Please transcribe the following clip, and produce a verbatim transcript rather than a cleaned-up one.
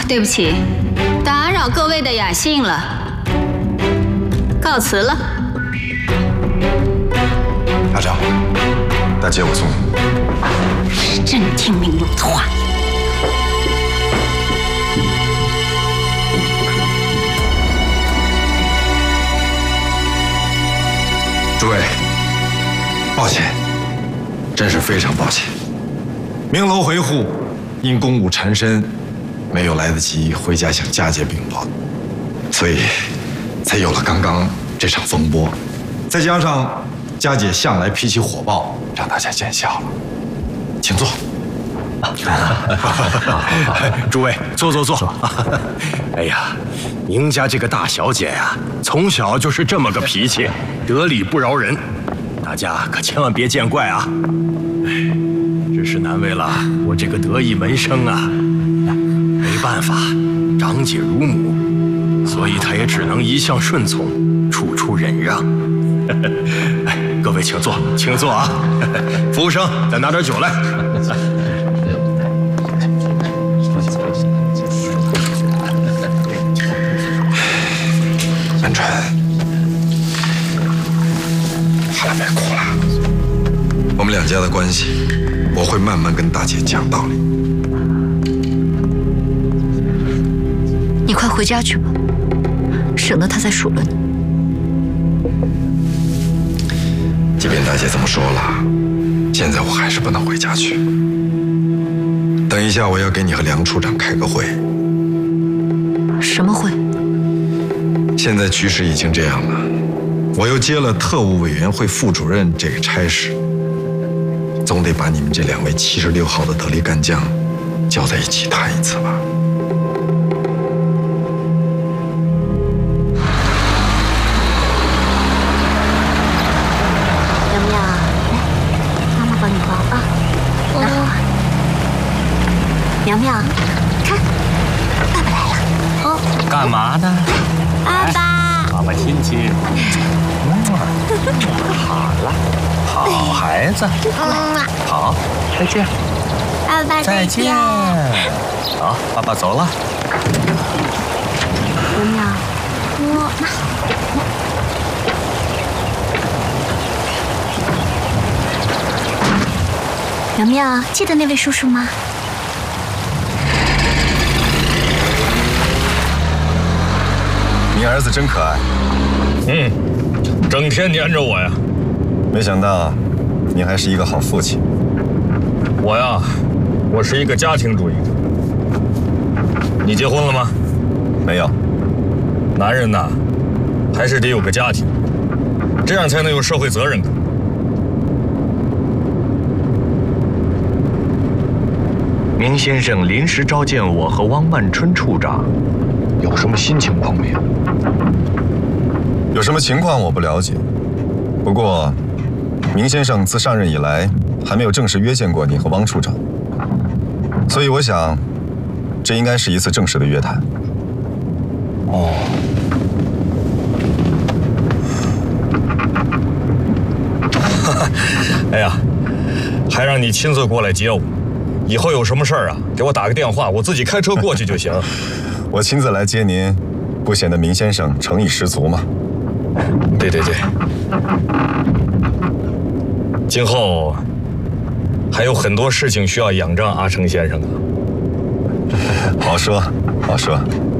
对不起，打扰各位的雅兴了，告辞了。 阿长，大姐我送你。 是真听命用的话。 诸位，抱歉，真是非常抱歉。明楼回沪，因公务缠身，没有来得及回家向佳姐禀报，所以才有了刚刚这场风波。再加上佳姐向来脾气火爆，让大家见笑了。请坐。 诸位，坐坐坐。哎呀，宁家这个大小姐呀，从小就是这么个脾气，得理不饶人，大家可千万别见怪啊！哎，真是难为了我这个得意门生啊！没办法，长姐如母，所以她也只能一向顺从，处处忍让。哎，各位请坐，请坐啊！服务生，再拿点酒来。 安川，好了，别哭了。我们两家的关系，我会慢慢跟大姐讲道理。 你快回家去吧，省得他再数落你。 即便大姐这么说了，现在我还是不能回家去。等一下，我要给你和梁处长开个会。 什么会？ 现在局势已经这样了，我又接了特务委员会副主任这个差事，总得把你们这两位七十六号的得力干将叫在一起谈一次吧。 苗苗，来，妈妈帮你包啊。哦。苗苗，看，爸爸来了。哦。 干嘛呢？ 爸爸， 妈妈亲亲。好了，好孩子。好，再见。 爸爸再见。好，爸爸走了。 苗苗，我。苗苗，记得那位叔叔吗？ 你儿子真可爱。 嗯，整天黏着我呀。 没想到，你还是一个好父亲。 我呀，我是一个家庭主义者。你结婚了吗？ 没有。 男人呐，还是得有个家庭，这样才能有社会责任感。 明先生临时召见我和汪万春处长，有什么新情况没有？ 有什么情况我不了解，不过，明先生自上任以来还没有正式约见过你和汪处长，所以我想，这应该是一次正式的约谈。 哦。哎呀，还让你亲自过来接我，以后有什么事儿啊，给我打个电话，我自己开车过去就行。 我亲自来接您，不显得明先生诚意十足吗？ 对对对，今后还有很多事情需要仰仗阿成先生的。 好说，好说。